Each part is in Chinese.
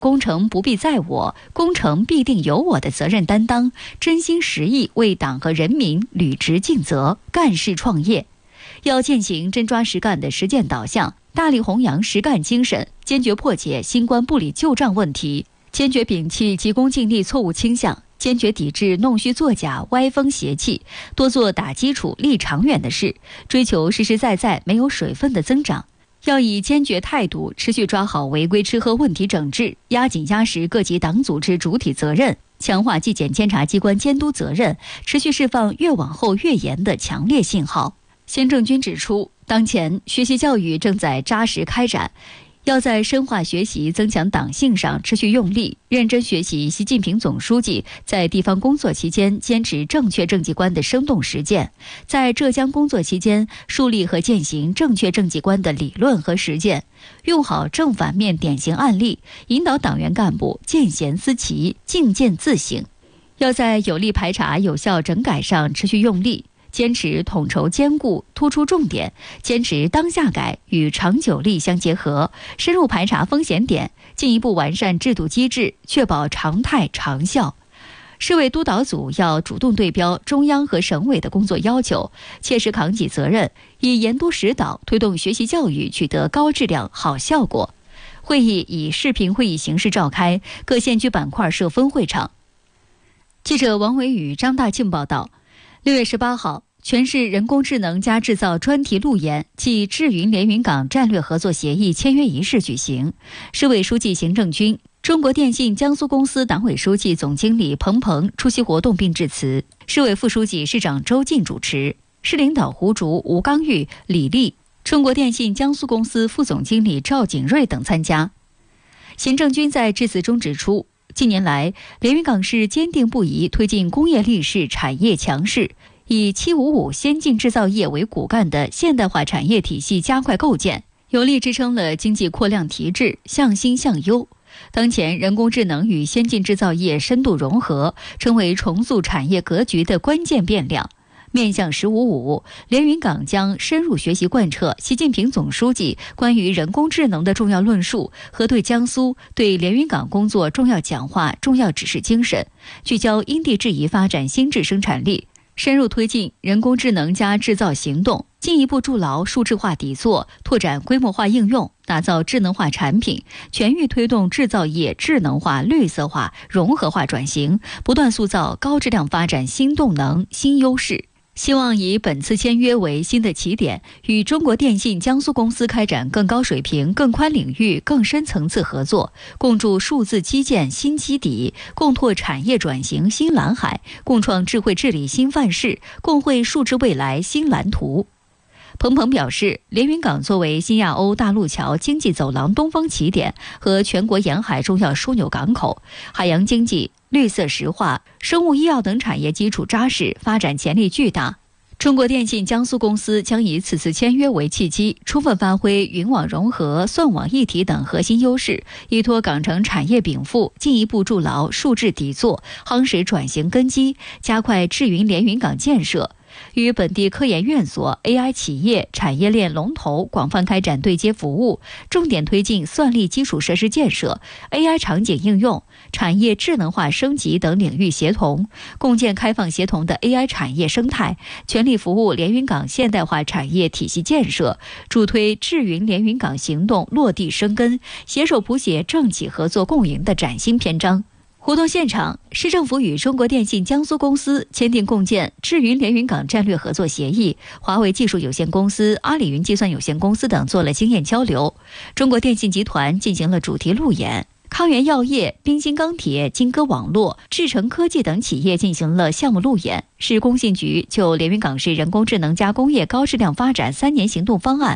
工程不必在我，工程必定有我的责任担当，真心实意为党和人民履职尽责，干事创业。要践行真抓实干的实践导向，大力弘扬实干精神，坚决破解新冠不理旧账问题，坚决摒弃急功近利错误倾向，坚决抵制弄虚作假、歪风邪气，多做打基础、立长远的事，追求实实在在、没有水分的增长。要以坚决态度持续抓好违规吃喝问题整治，压紧压实各级党组织主体责任，强化纪检监察机关监督责任，持续释放越往后越严的强烈信号。先正军指出，当前学习教育正在扎实开展，要在深化学习、增强党性上持续用力，认真学习习近平总书记在地方工作期间坚持正确政绩观的生动实践，在浙江工作期间树立和践行正确政绩观的理论和实践，用好正反面典型案例，引导党员干部见贤思齐、境见自省。要在有力排查、有效整改上持续用力，坚持统筹兼顾，突出重点，坚持当下改与长久力相结合，深入排查风险点，进一步完善制度机制，确保常态长效。市委督导组要主动对标中央和省委的工作要求，切实扛起责任，以严督实导推动学习教育取得高质量好效果。会议以视频会议形式召开，各县区板块设分会场。记者王伟宇、张大庆报道。6月18号，全市人工智能加制造专题路演暨智云连云港战略合作协议签约仪式举行。市委书记邢正军、中国电信江苏公司党委书记总经理彭鹏出席活动并致辞。市委副书记、市长周进主持，市领导胡竹、吴刚玉、李丽，中国电信江苏公司副总经理赵景瑞等参加。邢正军在致辞中指出，近年来，连云港市坚定不移推进工业立市、产业强势，以755先进制造业为骨干的现代化产业体系加快构建，有力支撑了经济扩量提质、向新向优。当前，人工智能与先进制造业深度融合，成为重塑产业格局的关键变量。面向1055，连云港将深入学习贯彻习近平总书记关于人工智能的重要论述和对江苏、对连云港工作重要讲话、重要指示精神，聚焦因地制宜发展新质生产力，深入推进人工智能加制造行动，进一步筑牢数字化底座，拓展规模化应用，打造智能化产品，全域推动制造业智能化、绿色化、融合化转型，不断塑造高质量发展新动能、新优势。希望以本次签约为新的起点，与中国电信江苏公司开展更高水平、更宽领域、更深层次合作，共筑数字基建新基底，共拓产业转型新蓝海，共创智慧治理新范式，共绘数字未来新蓝图。彭鹏表示，连云港作为新亚欧大陆桥经济走廊东方起点和全国沿海重要枢纽港口，海洋经济、绿色石化、生物医药等产业基础扎实，发展潜力巨大。中国电信江苏公司将以此次签约为契机，充分发挥云网融合、算网一体等核心优势，依托港城产业禀赋，进一步筑牢数字底座，夯实转型根基，加快智云连云港建设。与本地科研院所、AI 企业、产业链龙头广泛开展对接服务，重点推进算力基础设施建设、AI 场景应用、产业智能化升级等领域协同，共建开放协同的 AI 产业生态，全力服务连云港现代化产业体系建设，助推智云连云港行动落地生根，携手谱写政企合作共赢的崭新篇章。活动现场，市政府与中国电信江苏公司签订共建智云连云港战略合作协议，华为技术有限公司、阿里云计算有限公司等做了经验交流。中国电信集团进行了主题路演，康源药业、滨鑫钢铁、金戈网络、智诚科技等企业进行了项目路演。市工信局就连云港市人工智能加工业高质量发展3年行动方案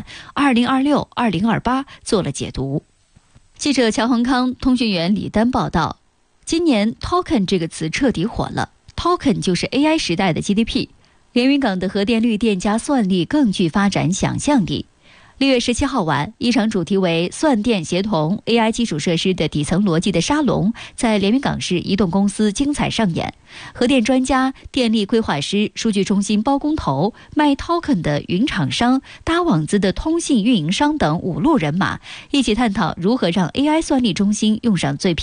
2026-2028做了解读。记者乔恒康、通讯员李丹报道。今年 token 这个词彻底火了， token 就是 AI 时代的 GDP。 连云港的核电绿电加算力更具发展想象力。6月17号晚，一场主题为算电协同 AI 基础设施的底层逻辑的沙龙在连云港市移动公司精彩上演。核电专家、电力规划师、数据中心包工头、卖 token 的云厂商、搭网子的通信运营商等5路人马，一起探讨如何让 AI 算力中心用上最